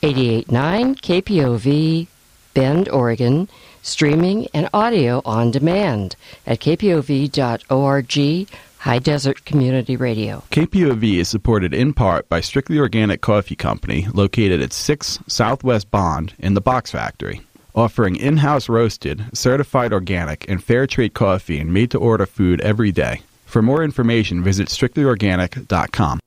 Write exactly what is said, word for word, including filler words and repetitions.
eighty-eight point nine K P O V, Bend, Oregon, streaming and audio on demand at k p o v dot org, High Desert Community Radio. K P O V is supported in part by Strictly Organic Coffee Company, located at six Southwest Bond in the Box Factory, offering in-house roasted, certified organic, and fair trade coffee and made-to-order food every day. For more information, visit strictly organic dot com.